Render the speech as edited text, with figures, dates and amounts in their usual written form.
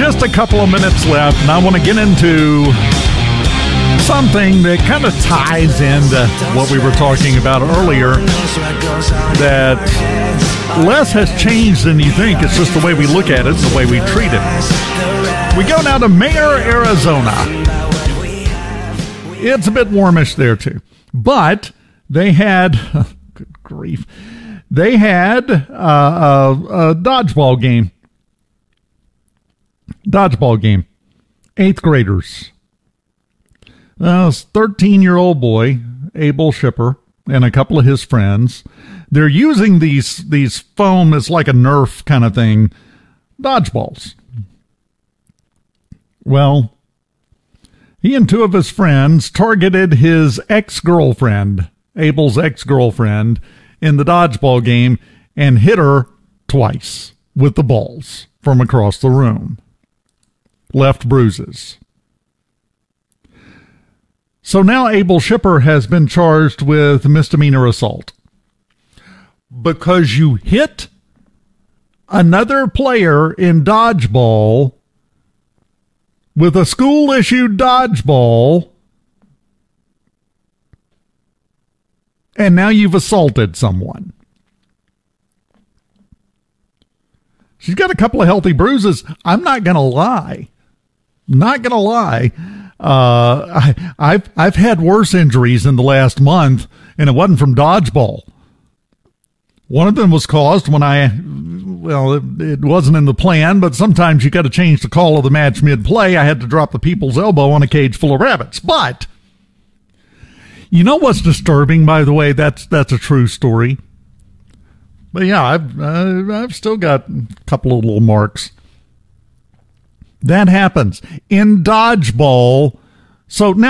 just a couple of minutes left, and I want to get into something that kind of ties into what we were talking about earlier, that less has changed than you think. It's just the way we look at it, the way we treat it. We go now to Mayer, Arizona. It's a bit warmish there, too. But they had, good grief, they had a dodgeball game. Dodgeball game. 8th graders. Well, this 13-year-old boy, Abel Shipper, and a couple of his friends, they're using these foam, it's like a Nerf kind of thing, dodgeballs. Well, he and 2 of his friends targeted his ex-girlfriend, Abel's ex-girlfriend, in the dodgeball game and hit her twice with the balls from across the room. Left bruises. So now Abel Shipper has been charged with misdemeanor assault because you hit another player in dodgeball with a school-issued dodgeball, and now you've assaulted someone. She's got a couple of healthy bruises. I'm not going to lie. Not going to lie. I've had worse injuries in the last month, and it wasn't from dodgeball. One of them was caused when it wasn't in the plan, but sometimes you got to change the call of the match mid-play. I had to drop the people's elbow on a cage full of rabbits. But you know what's disturbing, by the way? That's a true story. But yeah, I've still got a couple of little marks. That happens in dodgeball. So now